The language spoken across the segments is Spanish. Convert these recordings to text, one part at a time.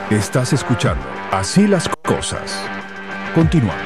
Estás escuchando Así las cosas. Continuamos.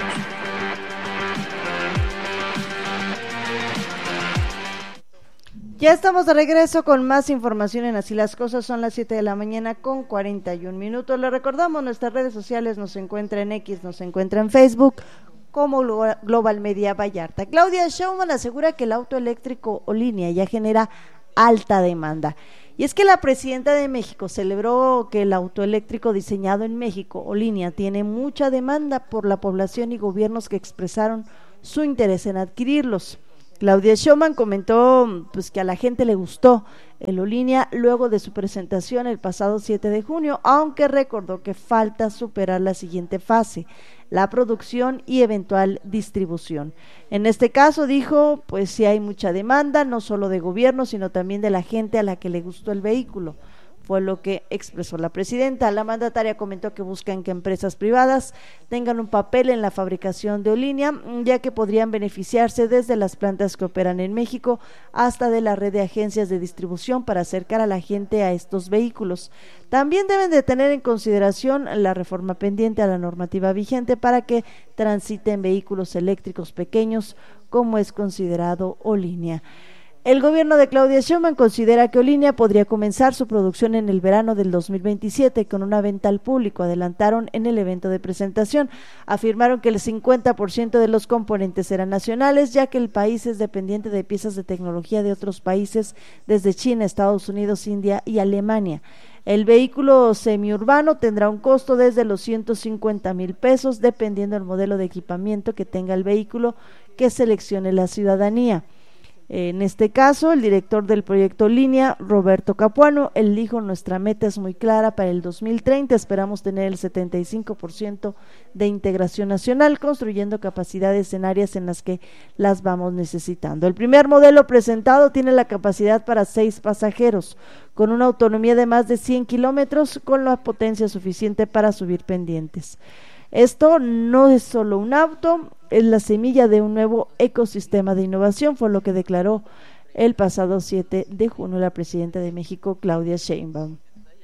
Ya estamos de regreso con más información en Así las cosas. Son las 7 de la mañana con 41 minutos. Le recordamos, nuestras redes sociales nos encuentra en X, nos encuentra en Facebook como Global Media Vallarta. Claudia Sheinbaum asegura que el auto eléctrico o línea ya genera alta demanda. Y es que la presidenta de México celebró que el auto eléctrico diseñado en México o línea tiene mucha demanda por la población y gobiernos que expresaron su interés en adquirirlos. Claudia Sheinbaum comentó que a la gente le gustó el Olínea luego de su presentación el pasado 7 de junio, aunque recordó que falta superar la siguiente fase, la producción y eventual distribución. En este caso dijo, sí hay mucha demanda, no solo de gobierno, sino también de la gente a la que le gustó el vehículo. Fue lo que expresó la presidenta. La mandataria comentó que buscan que empresas privadas tengan un papel en la fabricación de Olínea, ya que podrían beneficiarse desde las plantas que operan en México hasta de la red de agencias de distribución para acercar a la gente a estos vehículos. También deben de tener en consideración la reforma pendiente a la normativa vigente para que transiten vehículos eléctricos pequeños, como es considerado Olínea. El gobierno de Claudia Sheinbaum considera que Olínea podría comenzar su producción en el verano del 2027 con una venta al público, adelantaron en el evento de presentación. Afirmaron que el 50% de los componentes serán nacionales, ya que el país es dependiente de piezas de tecnología de otros países, desde China, Estados Unidos, India y Alemania. El vehículo semiurbano tendrá un costo desde los 150,000 pesos, dependiendo del modelo de equipamiento que tenga el vehículo que seleccione la ciudadanía. En este caso, el director del proyecto Línea, Roberto Capuano, él dijo: nuestra meta es muy clara para el 2030, esperamos tener el 75% de integración nacional, construyendo capacidades en áreas en las que las vamos necesitando. El primer modelo presentado tiene la capacidad para 6 pasajeros, con una autonomía de más de 100 kilómetros, con la potencia suficiente para subir pendientes. Esto no es solo un auto, es la semilla de un nuevo ecosistema de innovación, fue lo que declaró el pasado 7 de junio la presidenta de México, Claudia Sheinbaum.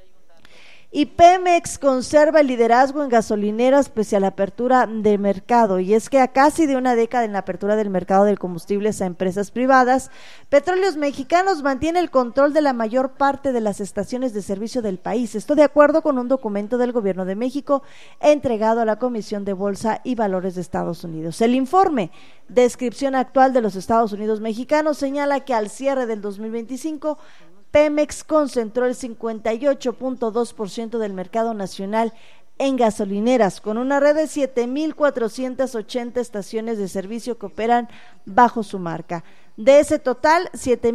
Y Pemex conserva el liderazgo en gasolineras pese a la apertura de mercado, y es que a casi de una década en la apertura del mercado de combustibles a empresas privadas, Petróleos Mexicanos mantiene el control de la mayor parte de las estaciones de servicio del país. Esto de acuerdo con un documento del Gobierno de México entregado a la Comisión de Bolsa y Valores de Estados Unidos. El informe Descripción actual de los Estados Unidos mexicanos señala que al cierre del 2025 Pemex concentró el 58.2% del mercado nacional en gasolineras, con una red de 7,480 estaciones de servicio que operan bajo su marca. De ese total,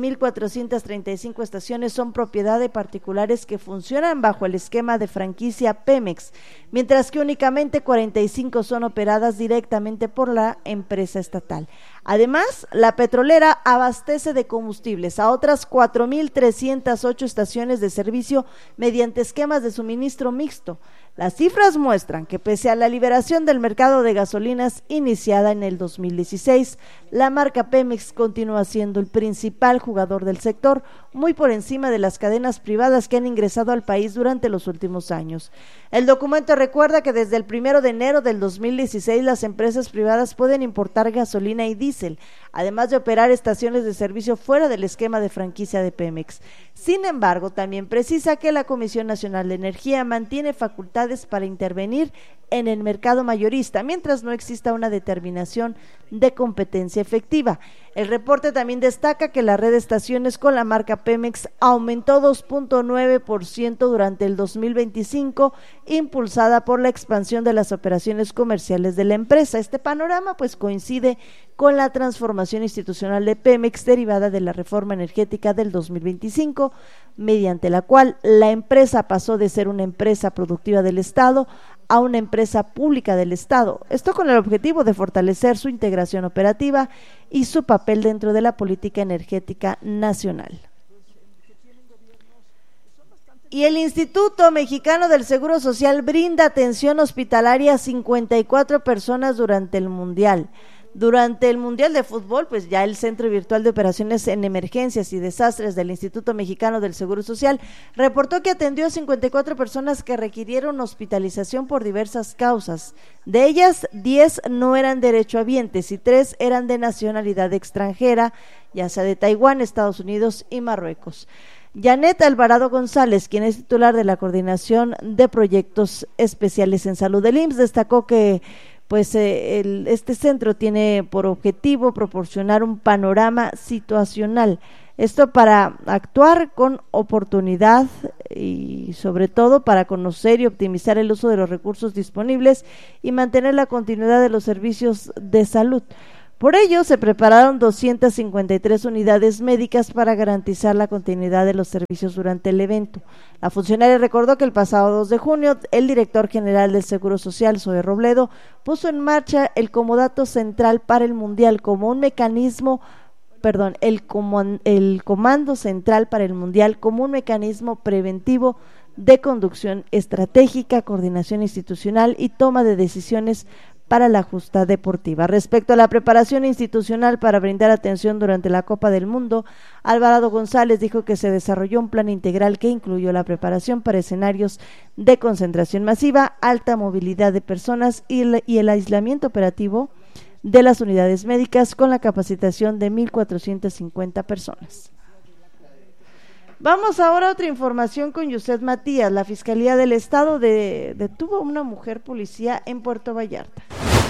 7,435 estaciones son propiedad de particulares que funcionan bajo el esquema de franquicia Pemex, mientras que únicamente 45 son operadas directamente por la empresa estatal. Además, la petrolera abastece de combustibles a otras 4,308 estaciones de servicio mediante esquemas de suministro mixto. Las cifras muestran que pese a la liberación del mercado de gasolinas iniciada en el 2016, la marca Pemex continúa siendo el principal jugador del sector, muy por encima de las cadenas privadas que han ingresado al país durante los últimos años. El documento recuerda que desde el 1 de enero del 2016 las empresas privadas pueden importar gasolina y diésel, además de operar estaciones de servicio fuera del esquema de franquicia de Pemex. Sin embargo, también precisa que la Comisión Nacional de Energía mantiene facultades para intervenir en el mercado mayorista, mientras no exista una determinación de competencia efectiva. El reporte también destaca que la red de estaciones con la marca Pemex aumentó 2.9% durante el 2025, impulsada por la expansión de las operaciones comerciales de la empresa. Este panorama coincide con la transformación institucional de Pemex derivada de la reforma energética del 2025, mediante la cual la empresa pasó de ser una empresa productiva del Estado a una empresa pública del Estado, esto con el objetivo de fortalecer su integración operativa y su papel dentro de la política energética nacional. Y el Instituto Mexicano del Seguro Social brinda atención hospitalaria a 54 personas durante el Mundial. Durante el Mundial de Fútbol, pues ya el Centro Virtual de Operaciones en Emergencias y Desastres del Instituto Mexicano del Seguro Social reportó que atendió a 54 personas que requirieron hospitalización por diversas causas. De ellas, 10 no eran derechohabientes y 3 eran de nacionalidad extranjera, ya sea de Taiwán, Estados Unidos y Marruecos. Janet Alvarado González, quien es titular de la Coordinación de Proyectos Especiales en Salud del IMSS, destacó que este centro tiene por objetivo proporcionar un panorama situacional, esto para actuar con oportunidad y sobre todo para conocer y optimizar el uso de los recursos disponibles y mantener la continuidad de los servicios de salud. Por ello, se prepararon 253 unidades médicas para garantizar la continuidad de los servicios durante el evento. La funcionaria recordó que el pasado 2 de junio, el director general del Seguro Social, Zoe Robledo, puso en marcha el Comodato Central para el Mundial como un mecanismo, el Comando Central para el Mundial como un mecanismo preventivo de conducción estratégica, coordinación institucional y toma de decisiones para la justa deportiva. Respecto a la preparación institucional para brindar atención durante la Copa del Mundo, Alvarado González dijo que se desarrolló un plan integral que incluyó la preparación para escenarios de concentración masiva, alta movilidad de personas y el aislamiento operativo de las unidades médicas con la capacitación de 1,450 personas. Vamos ahora a otra información con Yuset Matías. La Fiscalía del Estado detuvo a una mujer policía en Puerto Vallarta.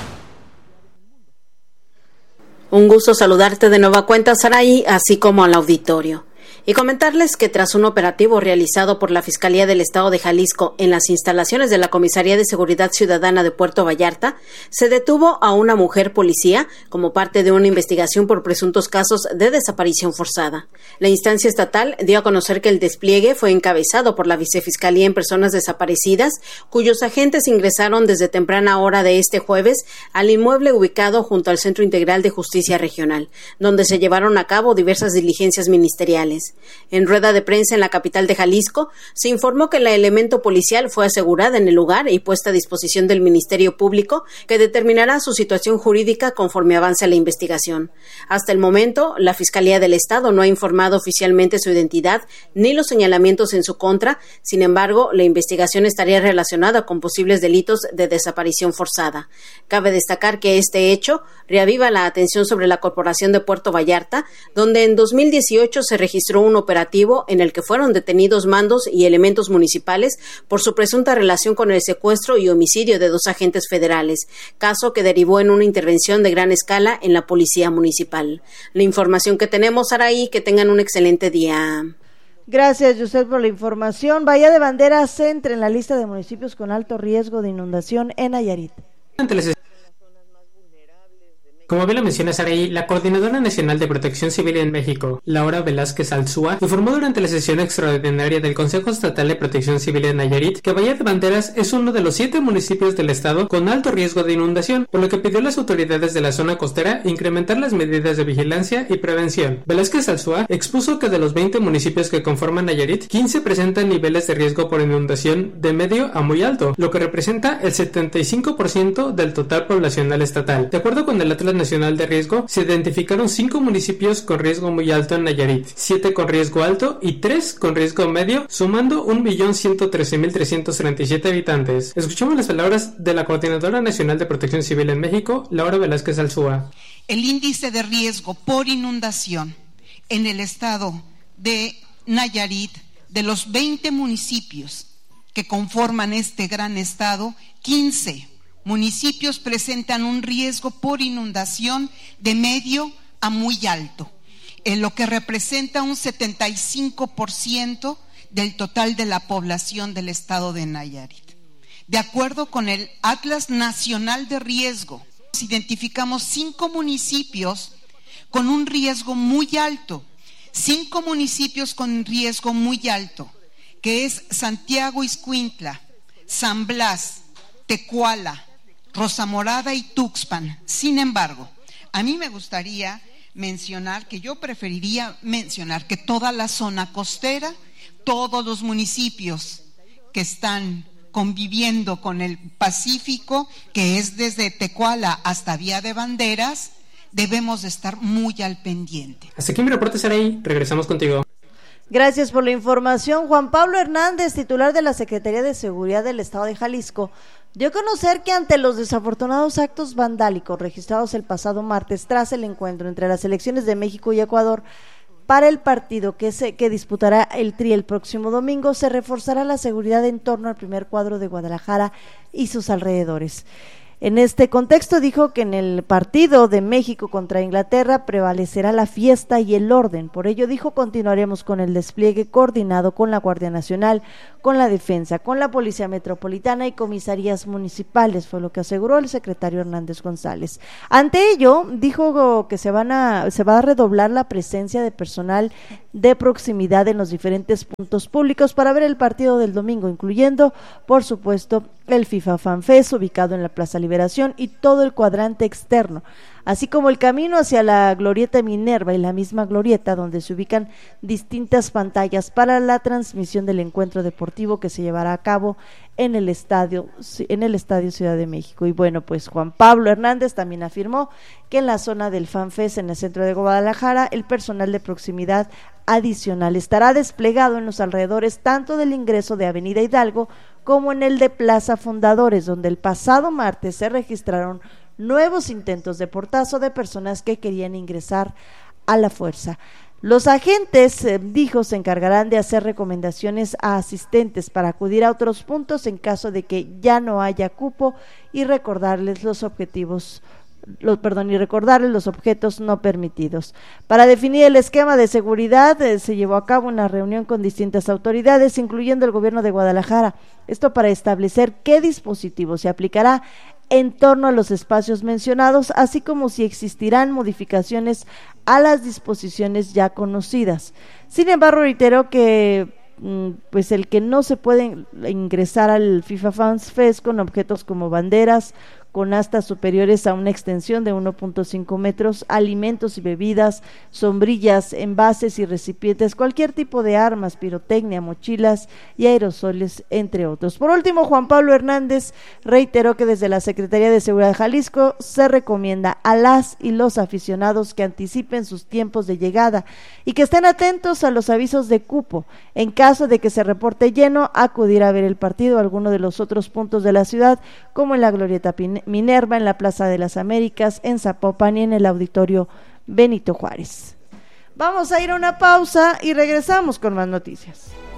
Un gusto saludarte de nueva cuenta, Saraí, así como al auditorio. Y comentarles que tras un operativo realizado por la Fiscalía del Estado de Jalisco en las instalaciones de la Comisaría de Seguridad Ciudadana de Puerto Vallarta, se detuvo a una mujer policía como parte de una investigación por presuntos casos de desaparición forzada. La instancia estatal dio a conocer que el despliegue fue encabezado por la Vicefiscalía en Personas Desaparecidas, cuyos agentes ingresaron desde temprana hora de este jueves al inmueble ubicado junto al Centro Integral de Justicia Regional, donde se llevaron a cabo diversas diligencias ministeriales. En rueda de prensa en la capital de Jalisco, se informó que el elemento policial fue asegurada en el lugar y puesta a disposición del Ministerio Público, que determinará su situación jurídica conforme avance la investigación. Hasta el momento, la Fiscalía del Estado no ha informado oficialmente su identidad ni los señalamientos en su contra. Sin embargo, la investigación estaría relacionada con posibles delitos de desaparición forzada. Cabe destacar que este hecho reaviva la atención sobre la Corporación de Puerto Vallarta, donde en 2018 se registró un operativo en el que fueron detenidos mandos y elementos municipales por su presunta relación con el secuestro y homicidio de 2 agentes federales, caso que derivó en una intervención de gran escala en la policía municipal. La información que tenemos, Saraí, que tengan un excelente día. Gracias, José, por la información. Bahía de Banderas entra en la lista de municipios con alto riesgo de inundación en Nayarit. Como bien lo menciona Saraí, la Coordinadora Nacional de Protección Civil en México, Laura Velázquez Alzúa, informó durante la sesión extraordinaria del Consejo Estatal de Protección Civil en Nayarit que Bahía de Banderas es uno de los 7 municipios del estado con alto riesgo de inundación, por lo que pidió a las autoridades de la zona costera incrementar las medidas de vigilancia y prevención. Velázquez Alzúa expuso que de los 20 municipios que conforman Nayarit, 15 presentan niveles de riesgo por inundación de medio a muy alto, lo que representa el 75% del total poblacional estatal. De acuerdo con el Atlas Nacional de Riesgo, se identificaron 5 municipios con riesgo muy alto en Nayarit, 7 con riesgo alto y 3 con riesgo medio, sumando 1,113,337 habitantes. Escuchamos las palabras de la Coordinadora Nacional de Protección Civil en México, Laura Velázquez Alzúa. El índice de riesgo por inundación en el estado de Nayarit, de los 20 municipios que conforman este gran estado, 15 municipios presentan un riesgo por inundación de medio a muy alto, en lo que representa un 75% del total de la población del estado de Nayarit. De acuerdo con el Atlas Nacional de Riesgo, identificamos 5 municipios con un riesgo muy alto, 5 municipios con riesgo muy alto, que es Santiago Ixcuintla, San Blas, Tecuala, Rosa Morada y Tuxpan. Sin embargo, a mí me gustaría mencionar que yo preferiría mencionar que toda la zona costera, todos los municipios que están conviviendo con el Pacífico, que es desde Tecuala hasta Bahía de Banderas, debemos de estar muy al pendiente. Hasta aquí mi reporte, Saraí. Regresamos contigo. Gracias por la información. Juan Pablo Hernández, titular de la Secretaría de Seguridad del Estado de Jalisco, dio a conocer que ante los desafortunados actos vandálicos registrados el pasado martes tras el encuentro entre las selecciones de México y Ecuador para el partido que disputará el Tri el próximo domingo, se reforzará la seguridad en torno al primer cuadro de Guadalajara y sus alrededores. En este contexto dijo que en el partido de México contra Inglaterra prevalecerá la fiesta y el orden. Por ello dijo, continuaremos con el despliegue coordinado con la Guardia Nacional, con la Defensa, con la Policía Metropolitana y comisarías municipales, fue lo que aseguró el secretario Hernández González. Ante ello, dijo que se va a redoblar la presencia de personal de proximidad en los diferentes puntos públicos para ver el partido del domingo, incluyendo, por supuesto, el FIFA Fan Fest ubicado en la Plaza Liberación y todo el cuadrante externo, así como el camino hacia la Glorieta Minerva y la misma glorieta donde se ubican distintas pantallas para la transmisión del encuentro deportivo que se llevará a cabo en el estadio Ciudad de México. Y bueno, pues Juan Pablo Hernández también afirmó que en la zona del Fan Fest en el centro de Guadalajara el personal de proximidad adicional estará desplegado en los alrededores tanto del ingreso de Avenida Hidalgo como en el de Plaza Fundadores, donde el pasado martes se registraron nuevos intentos de portazo de personas que querían ingresar a la fuerza. Los agentes, dijo, se encargarán de hacer recomendaciones a asistentes para acudir a otros puntos en caso de que ya no haya cupo y recordarles los objetos no permitidos. Para definir el esquema de seguridad, se llevó a cabo una reunión con distintas autoridades, incluyendo el gobierno de Guadalajara. Esto para establecer qué dispositivo se aplicará en torno a los espacios mencionados, así como si existirán modificaciones a las disposiciones ya conocidas. Sin embargo, reiteró que pues el que no se puede ingresar al FIFA Fans Fest con objetos como banderas, con astas superiores a una extensión de 1.5 metros, alimentos y bebidas, sombrillas, envases y recipientes, cualquier tipo de armas, pirotecnia, mochilas y aerosoles, entre otros. Por último, Juan Pablo Hernández reiteró que desde la Secretaría de Seguridad de Jalisco se recomienda a las y los aficionados que anticipen sus tiempos de llegada y que estén atentos a los avisos de cupo. En caso de que se reporte lleno, acudir a ver el partido a alguno de los otros puntos de la ciudad, como en la Glorieta Minerva, en la Plaza de las Américas, en Zapopan y en el Auditorio Benito Juárez. Vamos a ir a una pausa y regresamos con más noticias.